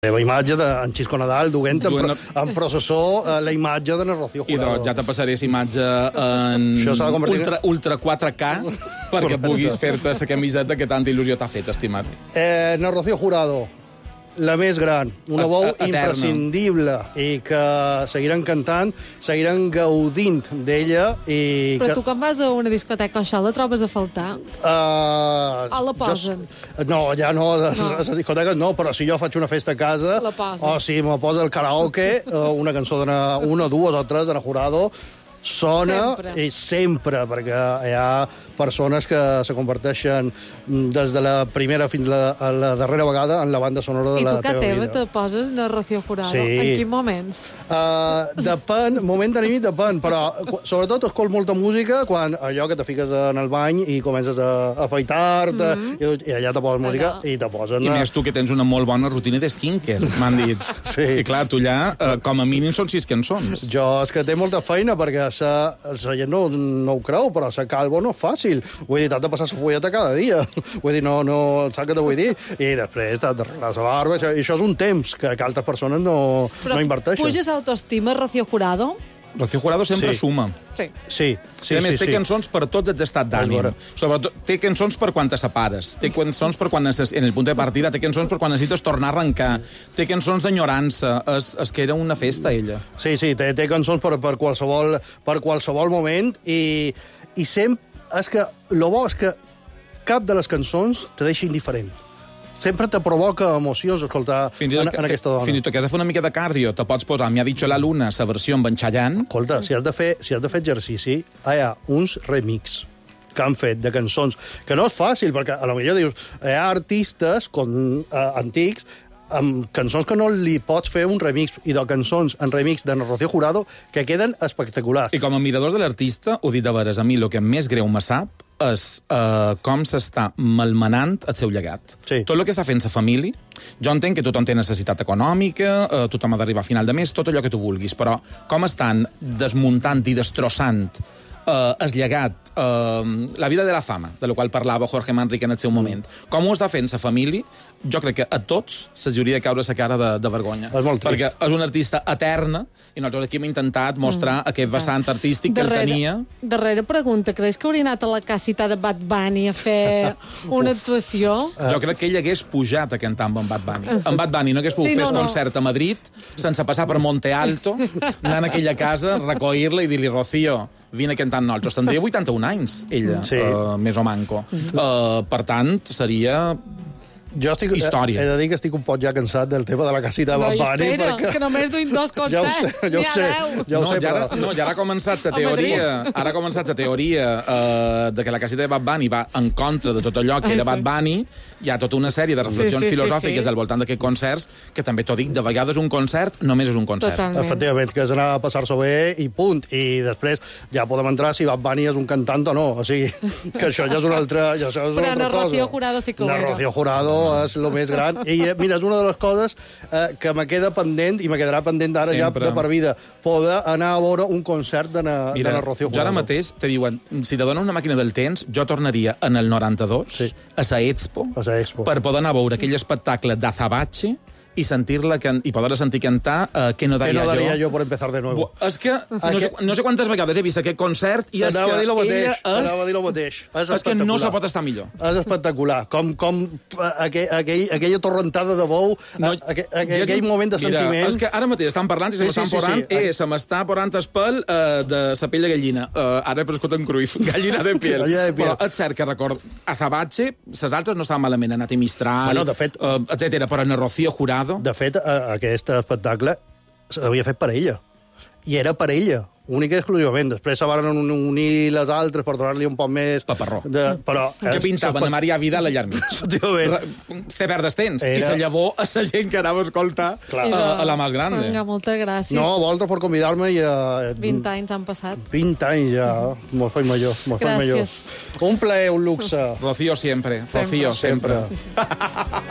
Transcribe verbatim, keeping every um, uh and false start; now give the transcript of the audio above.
La imatge d'en Xisco Nadal duent en, pro, en processó eh, la imatge de la Rocío Jurado. I doncs ja te passaré la imatge en convertir... ultra, ultra quatre K perquè puguis fer-te la camiseta que tanta il·lusió t'ha fet, estimat. Eh, la Rocío Jurado, la més gran, una veu imprescindible i que seguiran cantant, seguiran gaudint d'ella. I Però que... tu quan vas a una discoteca això la trobes a faltar? Uh, o la posen? Jo... No, ja no, a no. les discoteques no, però si jo faig una festa a casa, la posen. o si me posa el karaoke, una cançó d'una una, dues o tres de la Jurado, sona sempre. i sempre, perquè hi ha persones que se converteixen des de la primera fins a la, a la darrera vegada en la banda sonora de la teva vida. I tu que teva te poses la Rocío Jurado? Sí. En quins moments? Uh, depèn, moment de nit depèn, però sobretot escolt molta música quan allò que te fiques en el bany i comences a afaitar-te mm -hmm. i, i allà te poses música allà. I te posen... I més tu que tens una molt bona rutina de skincare, m'han dit. Sí. I clar, tu allà, uh, com a mínim, són sis cançons. Jo és que té molta feina perquè la, la gent no, no ho creu, però la calvo no és fàcil. Vull dir, t'has de passar la fulleta cada dia. Vull dir, no, no, saps què te vull dir? I després t'has d'arreglar la barba. I això és un temps que, que altres persones no, però no inverteixen. Però puges autoestima, Rocío Jurado? Rocío Jurado sempre sí. suma. Sí. Sí, sí, I a més, sí, té sí. cançons per tots els estats d'ànim. Sobretot, té cançons per quan te separes, té cançons per quan necess... en el punt de partida, té cançons per quan necessites tornar a arrencar, té cançons d'enyorança, és, és que era una festa, ella. Sí, sí, té, té cançons per, per, qualsevol, per qualsevol moment i, i sempre... És que el bo és que cap de les cançons te deixa indiferent. Sempre te provoca emocions escoltar fins en, que, en aquesta dona. Fins i tot que has de fer una mica de cardio, te pots posar "Me ha dicho la luna", la versió amb en Chayanne. Escolta, si has de fer, si has de fer exercici, hi ha uns remix que han fet de cançons, que no és fàcil, perquè a lo millor dius, hi ha artistes com, eh, antics amb cançons que no li pots fer un remix, i de cançons en remix de Rocío Jurado que queden espectaculars. I com a miradors de l'artista, ho dit de veres, a mi el que més greu me sap és uh, com s'està malmenant el seu llegat. Sí. Tot el que està fent la família, jo entenc que tothom té necessitat econòmica, uh, tothom ha d'arribar a final de mes, tot allò que tu vulguis, però com estan desmuntant i destrossant uh, el llegat, uh, la vida de la fama, de la qual parlava Jorge Manrique en el seu moment, com ho està fent la família, jo crec que a tots se'ls hauria de caure la cara de, de vergonya. És molt trist. Perquè és una artista eterna i nosaltres aquí hem intentat mostrar mm. aquest vessant artístic que darrere, el tenia. Darrera pregunta, creus que hauria anat a la casita de Bad Bunny a fer una actuació? Jo crec que ell hagués pujat a cantar amb en Bad Bunny. En Bad Bunny no hagués pogut sí, fer no, el no. concert a Madrid sense passar per Monte Alto, anar a aquella casa, recollir-la i dir-li, Rocío, vine cantant nosaltres. Tindria vuitanta-un anys, ella, sí. uh, més o manco. Uh, per tant, seria... Jo estic, història. He de dir que estic un poc ja cansat del tema de la casita de Bad Bunny. No, espera, perquè... que només duim dos concerts. Ja ho sé, ja ho sé. Ja ho no, sé, ja però... ara, no, ja ara ha començat la teoria, ara ha començat la teoria uh, de que la casita de Bad Bunny va en contra de tot allò que ah, era sí. Bad Bunny. Hi ha tota una sèrie de reflexions sí, sí, filosòfiques sí, sí. al voltant d'aquests concerts, que també t'ho dic, de vegades un concert només és un concert. Totalment. Efectivament, que és anar a passar-s'ho bé i punt. I després ja podem entrar si Bad Bunny és un cantant o no. O sigui, que això ja és una altra, ja és una però altra cosa. Però Rocío Jurado sí que ho era. Rocío Jurado és el més gran. I mira, és una de les coses eh, que me queda pendent, i me quedarà pendent d'ara ja de per vida, poder anar a veure un concert de na, mira, de na Rocío Jurado. Jo ara mateix te diuen, si te donen una màquina del temps, jo tornaria en el noranta-dos sí. a la Expo, a la Expo per poder anar a veure aquell espectacle d'Azabache i sentir-la i poder sentir cantar uh, Que no daria, que no daria jo. jo por empezar de nuevo. És que no sé, no sé quantes vegades he vist aquest concert i és que a dir lo mateix, ella és... a dir lo mateix. És, és que no se pot estar millor. És espectacular. Com, com aquell, aquell, aquella torrentada de bou, no, aquell, aquell, aquell moment de mira, sentiment... És que ara mateix estan parlant i se sí, m'estan sí, porant... sí, sí. Eh, se m'està porant el pèl uh, de la pell de gallina. Uh, ara he prescut en Cruyff. Gallina de piel. Gallina de piel. Però és cert que record Azabache, les altres no estaven malament, Nati Mistral, bueno, de fet, uh, etcètera, però en Rocío Jurado... De fet, aquest espectacle s'havia fet per ella. I era per ella, única i exclusivament. Després se van unir les altres per donar-li un poc més... Paparró. De, però, que pintaven a Maria Vidal allà al mig. Efectivament. Fer verdes tens. Era... I se llavor a la gent que anava a escoltar a, a la més grande. Vinga, moltes gràcies. No, vosaltres per convidar-me i... Uh, vint anys han passat. vint anys ja. Molt feim major. Molt feim major. Un plaer, un luxe. Rocío siempre. Rocío sempre. sempre.